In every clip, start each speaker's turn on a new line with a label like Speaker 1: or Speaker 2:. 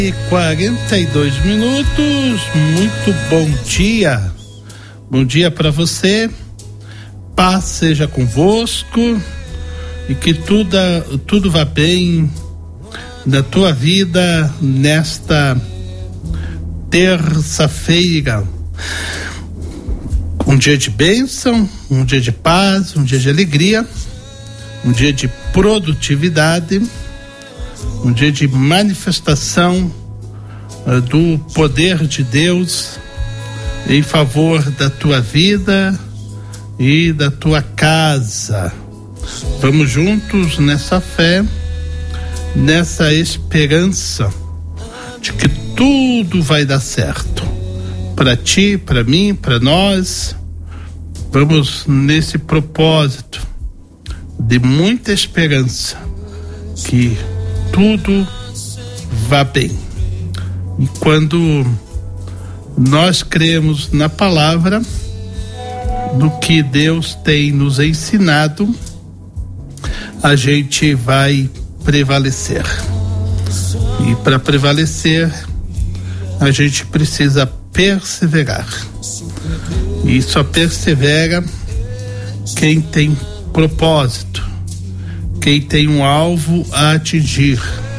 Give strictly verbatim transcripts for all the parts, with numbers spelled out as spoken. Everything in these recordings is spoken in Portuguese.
Speaker 1: E quarenta e dois minutos, muito bom dia, bom dia para você, paz seja convosco e que tudo, tudo vá bem na tua vida nesta terça-feira, um dia de bênção, um dia de paz, um dia de alegria, um dia de produtividade, um dia de manifestação uh, do poder de Deus em favor da tua vida e da tua casa. Vamos juntos nessa fé, nessa esperança de que tudo vai dar certo para ti, para mim, para nós. Vamos nesse propósito de muita esperança que tudo vá bem. E quando nós cremos na palavra do que Deus tem nos ensinado, a gente vai prevalecer. E para prevalecer, a gente precisa perseverar. E só persevera quem tem propósito, quem tem um alvo a atingir.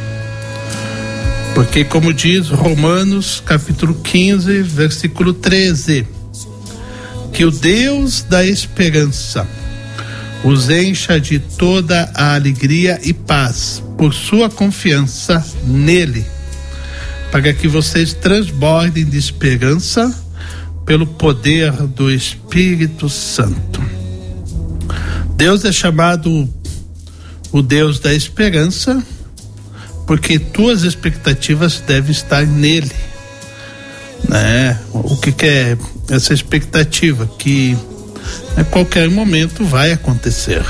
Speaker 1: Porque, como diz Romanos capítulo quinze, versículo treze, que o Deus da esperança os encha de toda a alegria e paz por sua confiança nele, para que vocês transbordem de esperança pelo poder do Espírito Santo. Deus é chamado o Deus da esperança, porque tuas expectativas devem estar nele, né? O que, que é essa expectativa? Que a qualquer momento vai acontecer.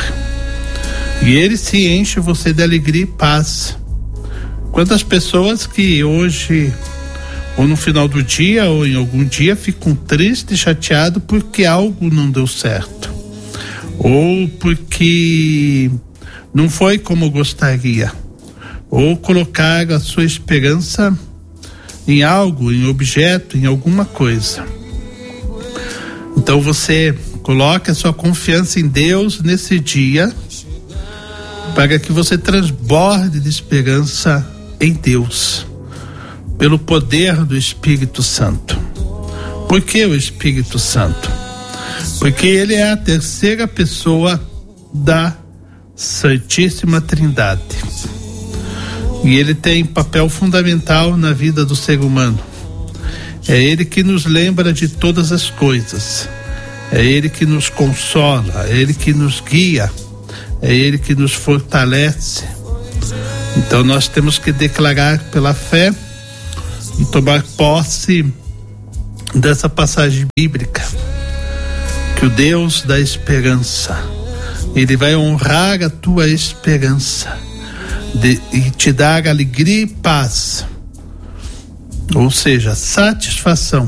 Speaker 1: E ele se enche você de alegria e paz. Quantas pessoas que hoje, ou no final do dia, ou em algum dia, ficam tristes e chateados porque algo não deu certo, ou porque não foi como gostaria, ou colocar a sua esperança em algo, em objeto, em alguma coisa. Então você coloque a sua confiança em Deus nesse dia, para que você transborde de esperança em Deus, pelo poder do Espírito Santo. Por que o Espírito Santo? Porque ele é a terceira pessoa da Santíssima Trindade. E ele tem papel fundamental na vida do ser humano. É ele que nos lembra de todas as coisas. É ele que nos consola, é ele que nos guia, é ele que nos fortalece. Então nós temos que declarar pela fé e tomar posse dessa passagem bíblica, que o Deus da esperança, ele vai honrar a tua esperança de, e te dar alegria e paz, ou seja, satisfação,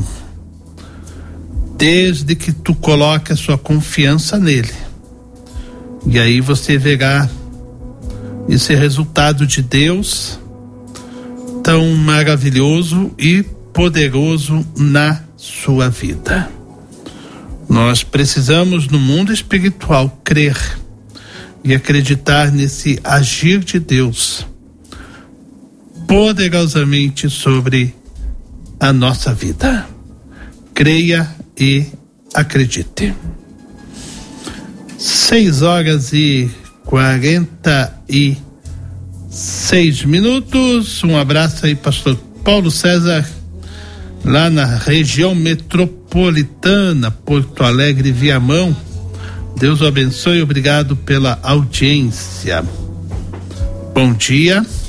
Speaker 1: desde que tu coloque a sua confiança nele. E aí você verá esse resultado de Deus tão maravilhoso e poderoso na sua vida. Nós precisamos, no mundo espiritual, crer e acreditar nesse agir de Deus poderosamente sobre a nossa vida. Creia e acredite. Seis horas e quarenta e seis minutos. Um abraço aí, pastor Paulo César, lá na região metropolitana, Porto Alegre, Viamão. Deus o abençoe, obrigado pela audiência. Bom dia.